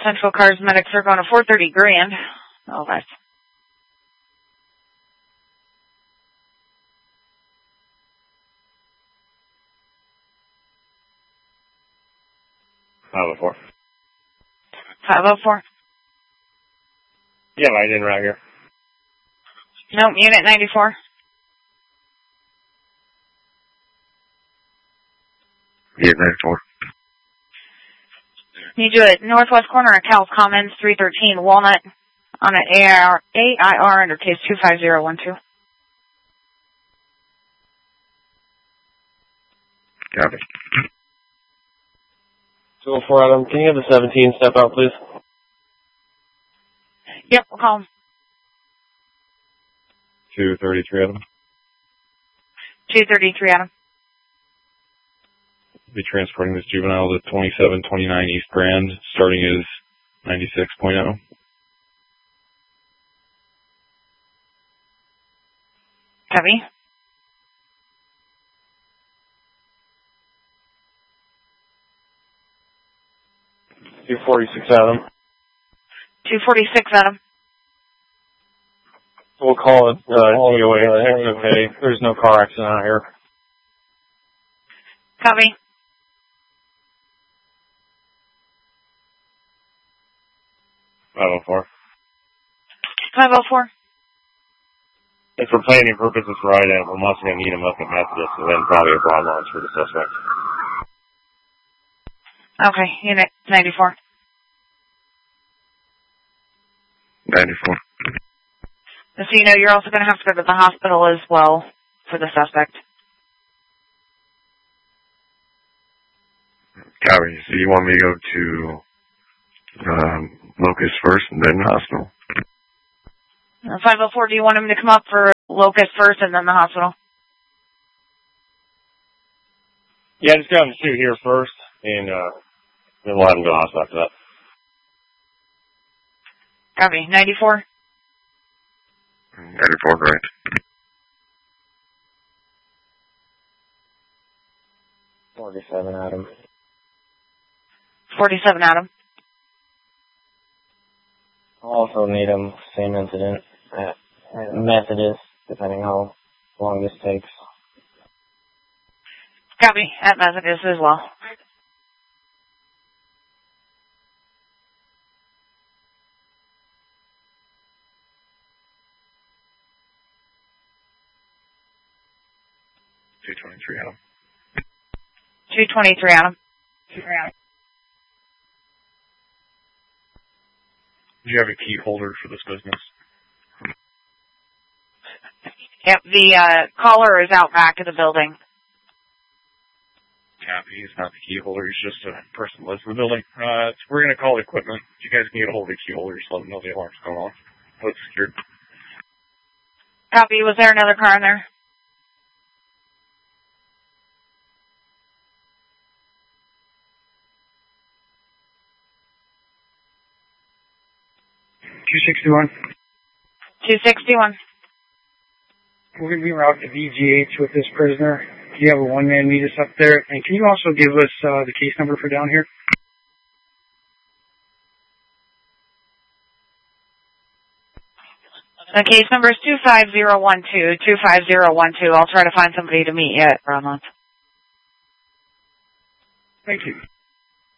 Central Cars medics are going to 430 Grand. Oh, that's... $504. 504. Yeah, right in right here. Nope, Unit 94. Unit 94. Need you at northwest corner of Cal's Commons, 313 Walnut, on an AIR under case 25012. Copy. 204 Adam, can you have the 17 step out, please? Yep, we'll call him. 233 Adam. 233 Adam. Be transporting this juvenile to 2729 East Grand, starting is 96.0. Copy. $246 Adam. 246 Adam. We'll call it DOA. Okay. There's no car accident out here. Copy. 504. 504. If for planning purposes for IDAM, we're mostly going to need him up at Methodist and then probably a broad launch for the suspect. Okay, Unit 94. 94. Just so you know, you're also going to have to go to the hospital as well for the suspect. Copy. So you want me to go to Locust first and then the hospital? 504, do you want him to come up for Locust first and then the hospital? Yeah, just grab him to here first, and then we'll have him go to the hospital after that. Copy. 94? 94, correct. $47 Adam. 47 Adam. I'll also need him, same incident, at Methodist, depending how long this takes. Copy. At Methodist as well. $223 Adam. 223 Adam. Do you have a key holder for this business? Yep, the caller is out back of the building. Copy. He's not the key holder. He's just a person who lives in the building. We're going to call equipment. If you guys can get a hold of the key holder, just let them know the alarm's going off. It's secured. Copy. Was there another car in there? $261. 261. We're going to be en route to VGH with this prisoner. Do you have a one-man meet us up there? And can you also give us the case number for down here? The case number is 25012. 25012. I'll try to find somebody to meet you at Broadlands. Thank you.